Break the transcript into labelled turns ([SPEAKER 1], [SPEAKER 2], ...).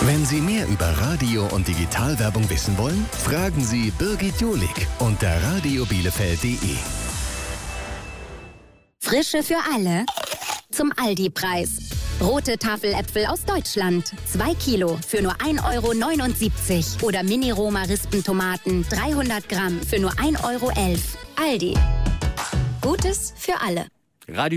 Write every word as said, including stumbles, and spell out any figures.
[SPEAKER 1] Wenn Sie mehr über Radio- und Digitalwerbung wissen wollen, fragen Sie Birgit Julig unter radio bielefeld punkt de.
[SPEAKER 2] Frische für alle zum Aldi-Preis. Rote Tafeläpfel aus Deutschland. zwei Kilo für nur ein Euro neunundsiebzig. Oder Mini-Roma-Rispentomaten dreihundert Gramm für nur ein Euro elf. Aldi. Gutes für alle.
[SPEAKER 3] Radio